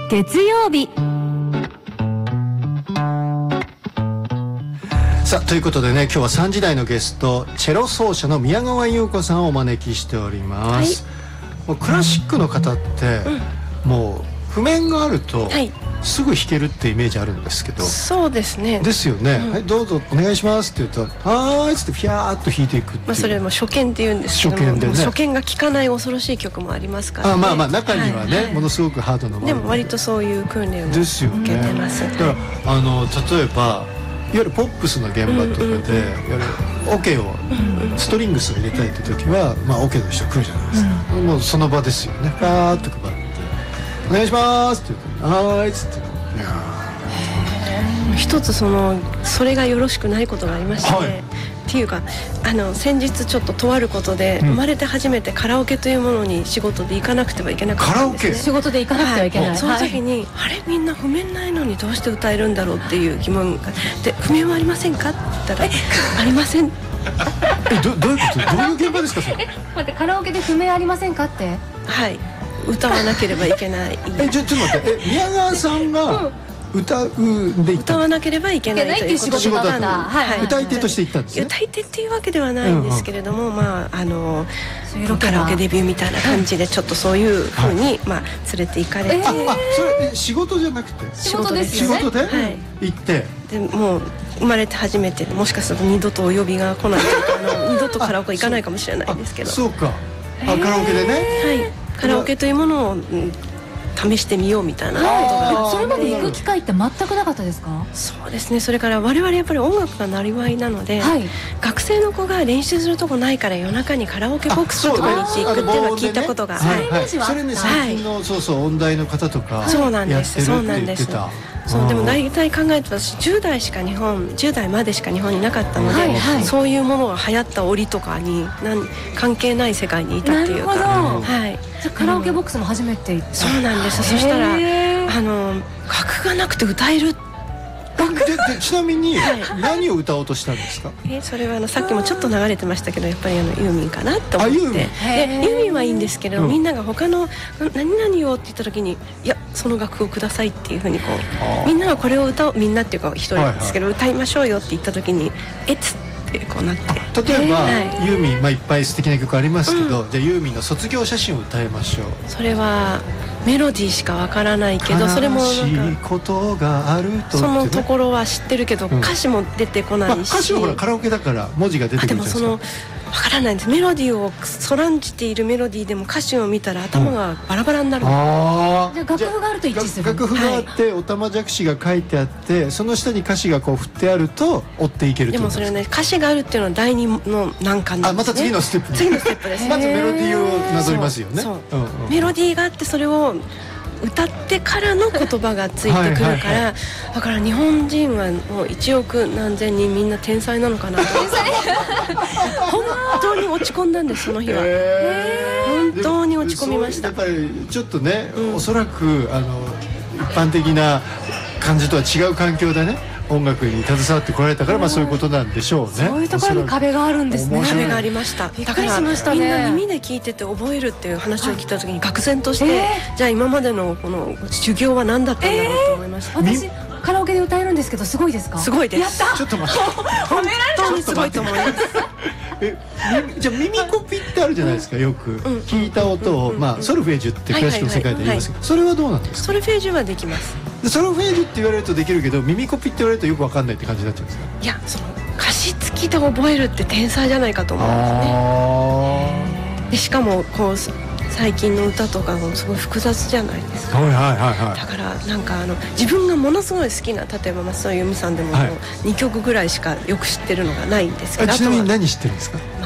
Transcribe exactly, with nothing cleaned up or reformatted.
月曜日。 さあということでね、今日はさんじ台のゲストチェロ奏者の宮川優子さんをお招きしております、はい、もうクラシックの方って、うん、もう譜面があると、はい、すぐ弾けるってイメージあるんですけど。 そうですね。 ですよね、うん、はい、どうぞお願いしますって言うとはーいっつってピャーっと弾いていくっていう、 まあ、それも初見って言うんですけども、初見でね、初見が効かない恐ろしい曲もありますからね。 あ、まあまあ中にはね、はいはい、ものすごくハードなものでも割とそういう訓練を受けてます、ね、 だからあの例えばいわゆるポップスの現場とかで、うんうん、いわゆるオケをストリングスを入れたいって時は、まあ、オケの人来るじゃないですか、うん、もうその場ですよね。パーッと配ってお願いしますって言うとはーいっつって、いや一つそのそれがよろしくないことがありまして、はい、っていうかあの先日ちょっととあることで、うん、生まれて初めてカラオケというものに仕事で行かなくてはいけなかったんですね。 カラオケ仕事で行かなくてはいけない、はい、 その時に、はい、あれみんな譜面ないのにどうして歌えるんだろうっていう疑問がで、譜面はありませんかって言ったらありませんえ ど, どういうことどういう現場ですかそれ。 え待ってカラオケで譜面ありませんかって。 はい歌わなければいけないえちょちょっと待ってえ宮川さんが、うん歌うで歌わなければいけないということ仕事だった、 はいはい、 歌い手として行ったんですね。 歌い手っていうわけではないんですけれども、うんうん、まああのカラオケデビューみたいな感じでちょっとそういうふうに、はい、まあ連れて行かれて、えー、 ああそれ仕事じゃなくて仕事ですよね。 仕事で、はい、行ってでもう生まれて初めてもしかすると二度とお呼びが来ないというかあの二度とカラオケ行かないかもしれないですけど。 そうかあカラオケでね、 はいカラオケというものを、うん試してみようみたいなことが。 それまで行く機会って全くなかったですか。 そうですね。それから我々やっぱり音楽がなりわいなので、はい、学生の子が練習するとこないから夜中にカラオケボックスとかに行くっていうのは聞いたことが、 ねはいはい、それね最近の、はい、そうそう音大の方とかそうなんですそうなんですそうでも大体考えて私じゅう代しか日本じゅう代までしか日本になかったので、はいはい、そういうものが流行った折とかになん関係ない世界にいたっていうか。 なるほど、 はい、 じゃカラオケボックスも初めて行った。 そうなんです。そしたらあの楽がなくて歌えるででちなみに何を歌おうとしたんですか。 えそれはあのさっきもちょっと流れてましたけどやっぱりあのユーミンかなと思って。ユーミンでユーミンはいいんですけど、うん、みんなが他の何々をって言った時にいやその楽譜をくださいっていうふうにこうみんながこれを歌おうみんなっていうか一人ですけど、はいはい、歌いましょうよって言った時にえっつってこうなって。 例えば、はい、ユーミン、まあ、いっぱい素敵な曲ありますけど、うん、じゃあユーミンの卒業写真を歌いましょう。 それはメロディーしかわからないけどそれもなんか悲しいことがあると、ね、 そのところは知ってるけど、うん、歌詞も出てこないし、 まあ、歌詞はほらカラオケだから文字が出てくるじゃないですか。でもそのわからないんです。メロディーをそらんじているメロディーでも歌詞を見たら頭がバラバラになる、うん、 あじゃあ楽譜があると一致する。 楽譜があって、はい、おたまじゃくしが書いてあってその下に歌詞がこう振ってあると追っていけると。 でもそれね歌詞があるっていうのは第二の難関なんですね。 あまた次のステップ、ね、 次のステップですまずメロディーをなぞりますよね。そうそう、うんうん、 メロディーがあってそれを歌ってからの言葉がついてくるからはいはい、はい、だから日本人はもういちおく何千人みんな天才なのかなと本当に落ち込んだんですその日は。本当に落ち込みました。 やっぱりちょっとね、うん、おそらくあの一般的な感じとは違う環境でね音楽に携わってこられたから、まあ、そういうことなんでしょうね。 そういうところに壁があるんですね。 壁がありました。だからみんな耳で聞いてて覚えるっていう話を聞いた時に愕然として、えー、じゃあ今までのこの修行は何だったんだろうと思いました、 えー、私カラオケで歌えるんですけどすごいですか。 すごいです。 やったちょっと待って本当にすごいと思いますえじゃあ耳コピってあるじゃないですか。よく聞いた音を、まあ、ソルフェージュってクラシックの世界で言いますけど、それはどうなんですか。 ソルフェージュはできます。 ソルフェージュって言われるとできるけど耳コピって言われるとよく分かんないって感じになっちゃうんですか。 いやその歌詞付きで覚えるって天才じゃないかと思うんですね。でしかもこう最近の歌とかもすごい複雑じゃないですか。 はいはいはいはい。 だからなんかあの自分がものすごい好きな例えば松任谷由実さんでもにきょくぐらいしかよく知ってるのがないんですけど、 ちなみに何知ってるんですか。